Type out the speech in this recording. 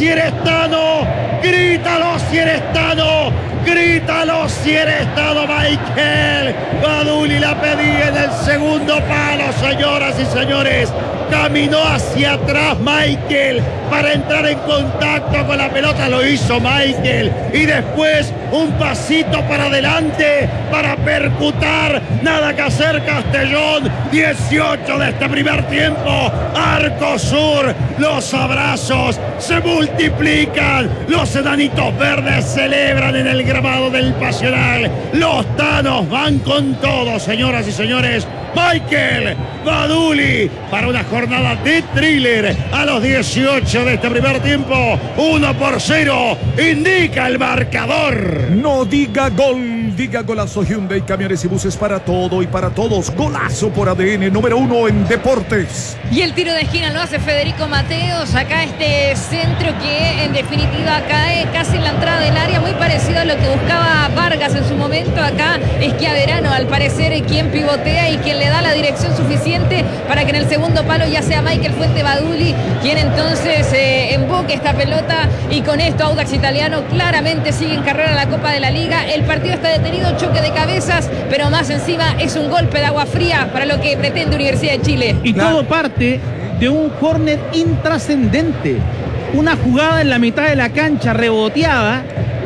si eres Tano, grítalo si eres Tano, grítalo si eres Tano. Michael Baduli la pedía en el segundo palo, señoras y señores. Caminó hacia atrás Michael para entrar en contacto con la pelota, lo hizo Michael, y después un pasito para adelante para percutar. Nada que hacer Castellón. 18 de este primer tiempo. Arco Sur, los abrazos se multiplican, los enanitos verdes celebran en el gramado del Pasional. Los tanos van con todo, señoras y señores. Michael Baduli para una jornada de thriller a los 18 de este primer tiempo. 1-0 indica el marcador. No diga gol, diga golazo. Hyundai, camiones y buses para todo y para todos. Golazo por ADN, número 1 en deportes. Y el tiro de esquina lo hace Federico Mateos. Acá este centro que en definitiva cae casi en la entrada del área, muy parecido a lo que buscaba Vargas en su momento. Acá es Chiaverano, al parecer, quien pivotea y quien le da la dirección suficiente para que en el segundo palo ya sea Michael Fuente Baduli quien entonces emboque esta pelota, y con esto Audax Italiano claramente sigue en carrera la Copa de la Liga. El partido está detenido, choque de cabezas, pero más encima es un golpe de agua fría para lo que pretende Universidad de Chile. Y todo parte de un córner intrascendente, una jugada en la mitad de la cancha reboteada